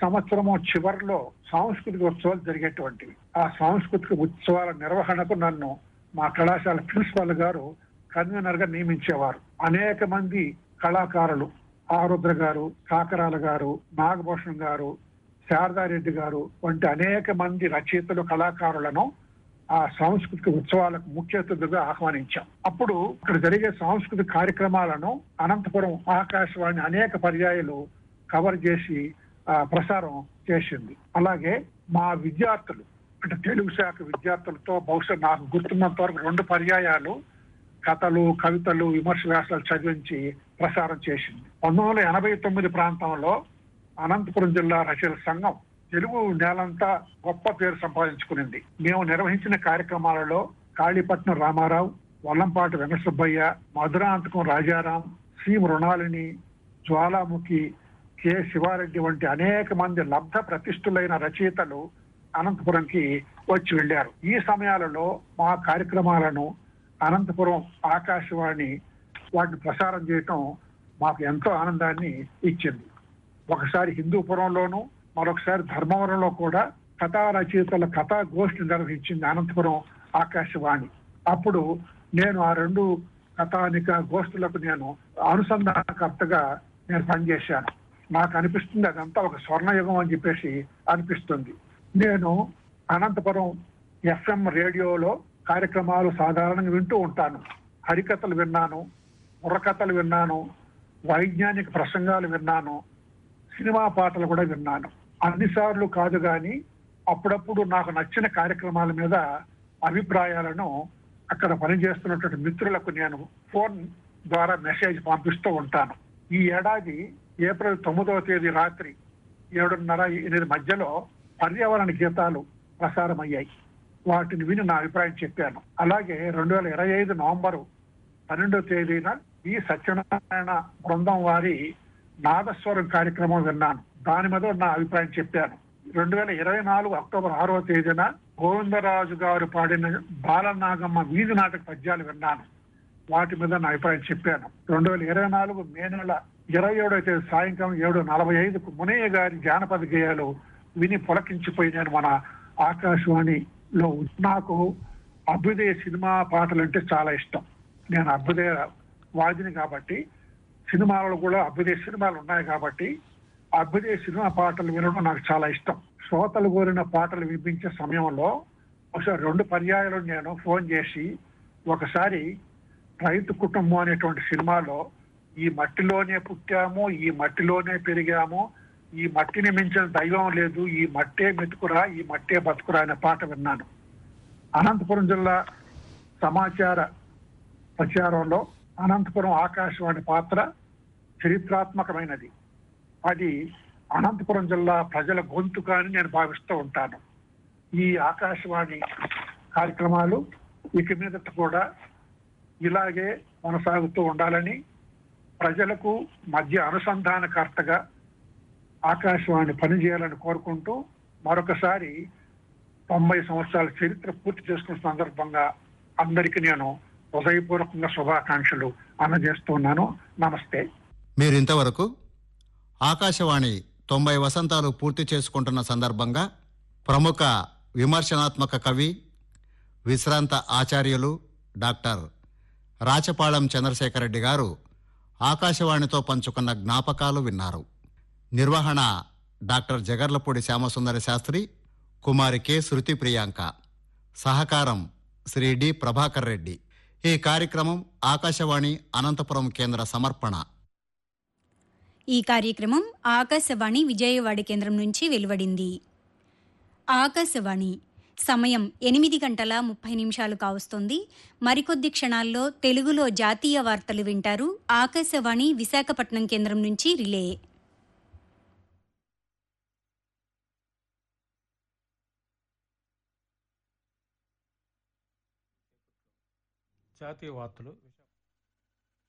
సంవత్సరము చివరిలో సాంస్కృతిక ఉత్సవాలు జరిగేటువంటివి. ఆ సాంస్కృతిక ఉత్సవాల నిర్వహణకు నన్ను మా కళాశాల ప్రిన్సిపాల్ గారు కన్వీనర్ గా నియమించేవారు. అనేక మంది కళాకారులు, ఆరుద్ర గారు, కాకరాల గారు, నాగభూషణ్ గారు, శారదారెడ్డి గారు వంటి అనేక మంది రచయితలు, కళాకారులను ఆ సాంస్కృతిక ఉత్సవాలకు ముఖ్య అతిథులుగా ఆహ్వానించాం. అప్పుడు ఇక్కడ జరిగే సాంస్కృతిక కార్యక్రమాలను అనంతపురం ఆకాశవాణి అనేక పర్యాయాలు కవర్ చేసి ప్రసారం చేసింది. అలాగే మా విద్యార్థులు అంటే తెలుగు శాఖ విద్యార్థులతో బహుశా నాకు గుర్తున్నంత వరకు 2 పర్యాయాలు కథలు, కవితలు, విమర్శ వ్యాసాలు చదివించి ప్రసారం చేసింది. 1989 ప్రాంతంలో అనంతపురం జిల్లా రచయితల సంఘం తెలుగు నేలంతా గొప్ప పేరు సంపాదించుకునింది. మేము నిర్వహించిన కార్యక్రమాలలో కాళీపట్నం రామారావు, వల్లంపాటి వెంకట సుబ్బయ్య, మధురాంతకం రాజారాం, సి మృణాలిని, జ్వాలాముఖి, కె శివారెడ్డి వంటి అనేక మంది లబ్ధ ప్రతిష్ఠులైన రచయితలు అనంతపురంకి వచ్చి వెళ్లారు. ఈ సమయాలలో మా కార్యక్రమాలను అనంతపురం ఆకాశవాణి వాటిని ప్రసారం చేయటం మాకు ఎంతో ఆనందాన్ని ఇచ్చింది. ఒకసారి హిందూపురంలోను, మరొకసారి ధర్మవరంలో కూడా కథా రచయితల కథా గోష్ఠి నిర్వహించింది అనంతపురం ఆకాశవాణి. అప్పుడు నేను ఆ 2 కథానిక గోష్ఠులకు నేను అనుసంధానకర్తగా నేను పనిచేశాను. నాకు అనిపిస్తుంది అదంతా ఒక స్వర్ణయుగం అని చెప్పేసి అనిపిస్తుంది. నేను అనంతపురం FM రేడియోలో కార్యక్రమాలు సాధారణంగా వింటూ ఉంటాను. హరికథలు విన్నాను, బుర్రకథలు విన్నాను, వైజ్ఞానిక ప్రసంగాలు విన్నాను, సినిమా పాటలు కూడా విన్నాను. అన్నిసార్లు కాదు కానీ అప్పుడప్పుడు నాకు నచ్చిన కార్యక్రమాల మీద అభిప్రాయాలను అక్కడ పనిచేస్తున్నటువంటి మిత్రులకు నేను ఫోన్ ద్వారా మెసేజ్ పంపిస్తూ ఉంటాను. ఈ ఏడాది ఏప్రిల్ 9వ తేదీ రాత్రి 7:30-8 మధ్యలో పర్యావరణ గీతాలు ప్రసారమయ్యాయి. వాటిని విని నా అభిప్రాయం చెప్పాను. అలాగే 2025 నవంబరు 12వ తేదీన ఈ సత్యనారాయణ బృందం వారి నాదస్వరం కార్యక్రమం విన్నాను. దాని మీద నా అభిప్రాయం చెప్పాను. 2024 అక్టోబర్ 6వ తేదీన గోవిందరాజు గారు పాడిన బాలనాగమ్మ వీధి నాటక పద్యాలు విన్నాను. వాటి మీద నా అభిప్రాయం చెప్పాను. 2024 మే నెల 27వ తేదీ సాయంకాలం 7:45కు మునయ్య గారి జానపద గేయాలు విని పులకించిపోయి నేను మన ఆకాశవాణిలో నాకు అభ్యుదయ సినిమా పాటలు అంటే చాలా ఇష్టం. నేను అభ్యుదయ వాదిని కాబట్టి సినిమాలలో కూడా అభ్యుదయ సినిమాలు ఉన్నాయి కాబట్టి అభ్యుదయ సినిమా పాటలు వినడం నాకు చాలా ఇష్టం. శ్రోతలు కోరిన పాటలు వినిపించే సమయంలో ఒకసారి 2 పర్యాయాలు నేను ఫోన్ చేసి ఒకసారి రైతు కుటుంబం అనేటువంటి సినిమాలో ఈ మట్టిలోనే పుట్టాము, ఈ మట్టిలోనే పెరిగాము, ఈ మట్టిని మించిన దైవం లేదు, ఈ మట్టే మెతుకురా, ఈ మట్టే బతుకురా అనే పాట విన్నాను. అనంతపురం జిల్లా సమాచార ప్రచారంలో అనంతపురం ఆకాశవాణి పాత్ర చరిత్రాత్మకమైనది. అది అనంతపురం జిల్లా ప్రజల గొంతుక అని నేను భావిస్తూ ఉంటాను. ఈ ఆకాశవాణి కార్యక్రమాలు ఇక మీదట కూడా ఇలాగే కొనసాగుతూ ఉండాలని, ప్రజలకు మధ్య అనుసంధానకర్తగా ఆకాశవాణి పనిచేయాలని కోరుకుంటూ మరొకసారి 90 సంవత్సరాల చరిత్ర పూర్తి చేసుకున్న సందర్భంగా అందరికీ నేను హృదయపూర్వకంగా శుభాకాంక్షలు అందజేస్తున్నాను. నమస్తే. మీరు ఇంతవరకు ఆకాశవాణి 90 వసంతాలు పూర్తి చేసుకుంటున్న సందర్భంగా ప్రముఖ విమర్శనాత్మక కవి, విశ్రాంత ఆచార్యులు డాక్టర్ రాచపాళెం చంద్రశేఖరరెడ్డి గారు ఆకాశవాణితో పంచుకున్న జ్ఞాపకాలు విన్నారు. నిర్వహణ డాక్టర్ జగర్లపూడి శ్యామసుందర శాస్త్రి, కుమారి కె శృతి ప్రియాంక. సహకారం శ్రీ డి ప్రభాకర్ రెడ్డి. ఈ కార్యక్రమం ఆకాశవాణి అనంతపురం కేంద్ర సమర్పణ. ఈ కార్యక్రమం ఆకాశవాణి విజయవాడ కేంద్రం నుంచి వెలువడింది. ఆకాశవాణి సమయం 8:30 కావస్తోంది. మరికొద్ది క్షణాల్లో తెలుగులో జాతీయ వార్తలు వింటారు. ఆకాశవాణి విశాఖపట్నం కేంద్రం నుంచి రిలే. జాతీయ వార్తలు